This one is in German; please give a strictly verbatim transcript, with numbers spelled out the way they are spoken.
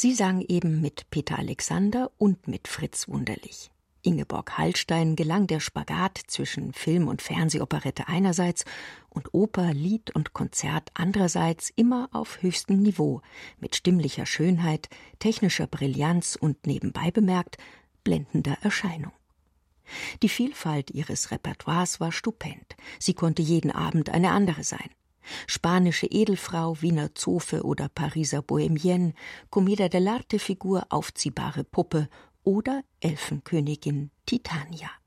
Sie sang eben mit Peter Alexander und mit Fritz Wunderlich. Ingeborg Hallstein gelang der Spagat zwischen Film- und Fernsehoperette einerseits und Oper, Lied und Konzert andererseits immer auf höchstem Niveau, mit stimmlicher Schönheit, technischer Brillanz und nebenbei bemerkt blendender Erscheinung. Die Vielfalt ihres Repertoires war stupend. Sie konnte jeden Abend eine andere sein. Spanische Edelfrau, Wiener Zofe oder Pariser Bohemienne, Commedia dell'arte-Figur, aufziehbare Puppe oder Elfenkönigin Titania.